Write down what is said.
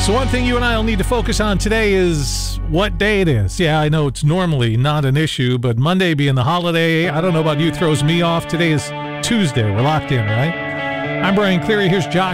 So one thing you and I will need to focus on today is what day it is. Yeah, I know it's normally not an issue, but Monday being the holiday, I don't know about you, throws me off. Today is Tuesday. We're locked in, right? I'm Brian Cleary. Here's Josh.